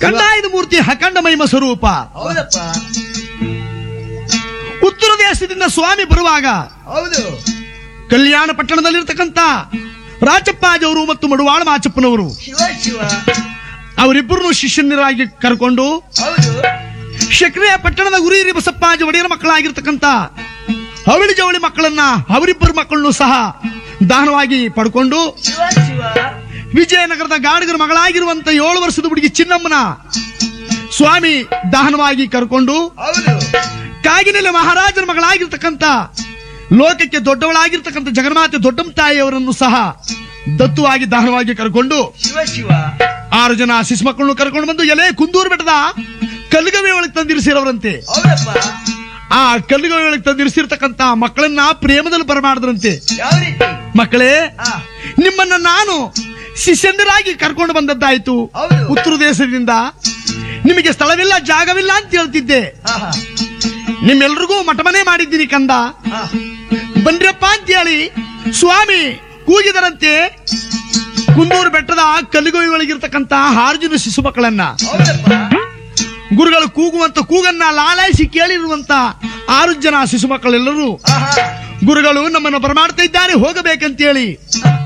ಕಂದಾಯದ ಮೂರ್ತಿ ಅಖಂಡ ಮಹಿಮ ಸ್ವರೂಪ. ಹೌದಪ್ಪ. ಉತ್ತರ ದೇಶದಿಂದ ಸ್ವಾಮಿ ಬರುವಾಗ ಹೌದು. ಕಲ್ಯಾಣ ಪಟ್ಟಣದಲ್ಲಿರ್ತಕ್ಕಂಥ ರಾಚಪ್ಪಾಜಿಯವರು ಮತ್ತು ಮಡುವಾಳ ಮಾಚಪ್ಪನವರು ಶಿವ ಶಿವ. ಅವರಿಬ್ಬರನ್ನು ಶಿಷ್ಯನರಾಗಿ ಕರ್ಕೊಂಡು ಹೌದು. ಶಕ್ರಿಯ ಪಟ್ಟಣದ ಗುರಿಹಿರಿ ಬಸಪ್ಪಾಜಿ ಒಡೆಯರ ಮಕ್ಕಳಾಗಿರ್ತಕ್ಕಂಥ ಅವಳಿ ಜವಳಿ ಮಕ್ಕಳನ್ನ ಅವರಿಬ್ಬರು ಮಕ್ಕಳನ್ನು ಸಹ ದಾನವಾಗಿ ಪಡ್ಕೊಂಡು ಶಿವ ಶಿವ. ವಿಜಯನಗರದ ಗಾಡಿಗರ ಮಗಳಾಗಿರುವಂತ 7 ವರ್ಷದ ಹುಡುಗಿ ಚಿನ್ನಮ್ಮನ ಸ್ವಾಮಿ ದಾನವಾಗಿ ಕರ್ಕೊಂಡು ಹೌದು. ಕಾಗಿನೆಲೆ ಮಹಾರಾಜರ ಮಗಳಾಗಿರ್ತಕ್ಕಂಥ ಲೋಕಕ್ಕೆ ದೊಡ್ಡವಳಾಗಿರ್ತಕ್ಕಂಥ ಜಗನ್ಮಾತೆ ದೊಡ್ಡಮ್ಮ ತಾಯಿಯವರನ್ನು ಸಹ ದತ್ತುವಾಗಿ ದಾನವಾಗಿ ಕರ್ಕೊಂಡು ಶಿವ ಶಿವ. 6 ಜನ ಶಿಶು ಮಕ್ಕಳನ್ನು ಕರ್ಕೊಂಡು ಬಂದು ಎಲೆ ಕುಂದೂರು ಬೆಟ್ಟದ ಕಲ್ಲುಗವೆ ಒಳಗೆ ತಂದಿರಿಸಿರವರಂತೆ. ಹೌದಪ್ಪ. ಆ ಕಲ್ಲುಗವೆ ಒಳಗೆ ತಂದಿರಿಸಿರ್ತಕ್ಕಂಥ ಮಕ್ಕಳನ್ನ ಪ್ರೇಮದಲ್ಲಿ ಬರಮಾಡಿದ್ರಂತೆ. ಯಾವ ರೀತಿ? ಮಕ್ಕಳೇ, ಆ, ನಿಮ್ಮನ್ನ ನಾನು ಶಿಷ್ಯಂದರಾಗಿ ಕರ್ಕೊಂಡು ಬಂದದ್ದಾಯ್ತು. ಹೌದು. ಉತ್ತರ ದೇಶದಿಂದ ನಿಮಗೆ ಸ್ಥಳವಿಲ್ಲ ಜಾಗವಿಲ್ಲ ಅಂತ ಹೇಳ್ತಿದ್ದೆ. ಆಹಾ. ನಿಮ್ಮೆಲ್ರಿಗೂ ಮಠಮನೆ ಮಾಡಿದ್ದೀನಿ ಕಂದ, ಆ, ಬನ್ರಪ್ಪ ಅಂತ ಹೇಳಿ ಸ್ವಾಮಿ ಕೂಗಿದರಂತೆ. ಕುಂದೂರು ಬೆಟ್ಟದ ಕಲ್ಲುಗವಿ ಒಳಗಿರ್ತಕ್ಕಂಥ 6 ಜನ ಶಿಶು ಮಕ್ಕಳನ್ನ ಹೌದಪ್ಪ. ಗುರುಗಳು ಕೂಗುವಂತ ಕೂಗನ್ನ ಲಾಲಾಯಿಸಿ ಕೇಳಿರುವಂತ 6 ಜನ ಶಿಶು ಮಕ್ಕಳೆಲ್ಲರೂ ಆಹಾ. ಗುರುಗಳು ನಮ್ಮನ್ನು ಬರಮಾಡ್ತಾ ಇದ್ದಾರೆ, ಹೋಗಬೇಕಂತೇಳಿ